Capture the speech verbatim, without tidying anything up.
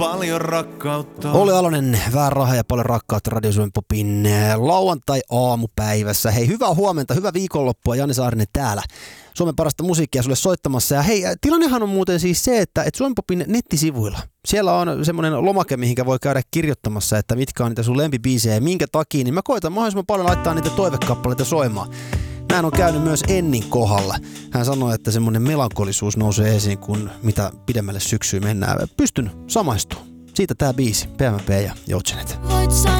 paljon rakkautta. Olli Alonen, vähän rahaa ja paljon rakkautta Radio Suomen Popin lauantai-aamupäivässä. Hei, hyvää huomenta, hyvää viikonloppua. Jani Saarinen täällä. Suomen parasta musiikkia sulle soittamassa. Ja hei, tilannehan on muuten siis se, että, että Suomen Popin nettisivuilla, siellä on semmoinen lomake, mihinkä voi käydä kirjoittamassa, että mitkä on niitä sun lempibiisejä ja minkä takia. Niin mä koitan mahdollisimman paljon laittaa niitä toivekappaleita soimaan. Näin on käynyt myös Ennin kohdalla. Hän sanoi, että semmoinen melankolisuus nousee esiin, kun mitä pidemmälle syksyyn mennään. Pystyn samaistumaan. Siitä tää biisi, P M P ja Joutsenet. Voit sanoa